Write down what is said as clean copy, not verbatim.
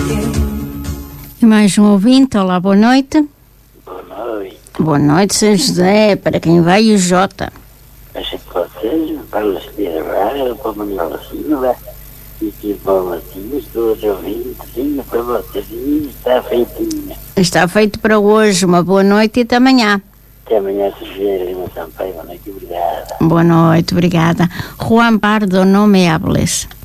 E mais um ouvinte, olá, boa noite. Boa noite. Boa noite, São José, para quem vai o Jota. Achei que vocês, para o Espírito Rara, para o Manuel Silva, e que para o Martins, todos ouvintes, para vocês, está feitinho. Está feito para hoje, uma boa noite e até amanhã. Até amanhã, Sofia Lima Sampaio, boa noite, obrigada. Boa noite, obrigada. Juan Pardo, não me hables.